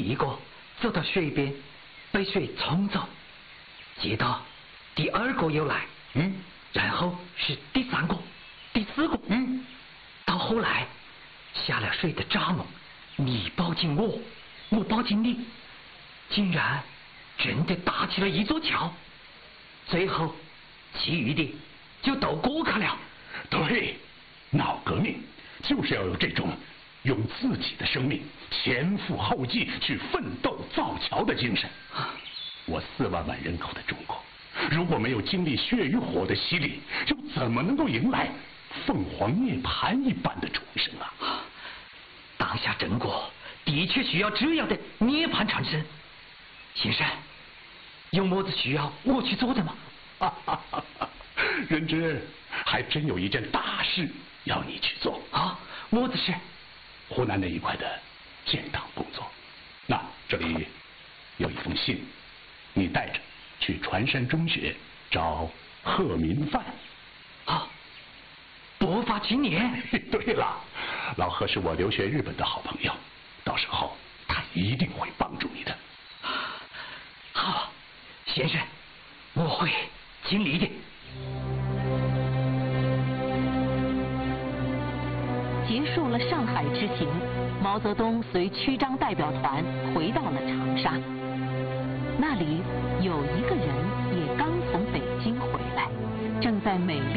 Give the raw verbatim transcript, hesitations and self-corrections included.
一个走到水边，被水冲走，接着第二个又来， 嗯， 然后是第三个、第四个， 嗯， 到后来下了水的蚱蜢，你抱紧我，我抱紧你，竟然真的搭起了一座桥。最后，其余的就都过去了。 对，闹革命就是要有这种用自己的生命前赴后继去奋斗造桥的精神。我四万万人口的中国，如果没有经历血与火的洗礼，又怎么能够迎来凤凰涅槃一般的重生啊？ 当下中国的确需要这样的涅槃重生。先生，有么子需要我去做的吗？ 仁之，还真有一件大事要你去做啊！么子事？ 湖南那一块的建党工作。那这里有一封信，你带着去船山中学找贺民范。 啊，博发青年。 对了，老贺是我留学日本的好朋友，到时候他一定会帮助你的。 好，先生，我会尽力的。 结束了上海之行，毛泽东随区章代表团回到了长沙。那里有一个人也刚从北京回来，正在美丽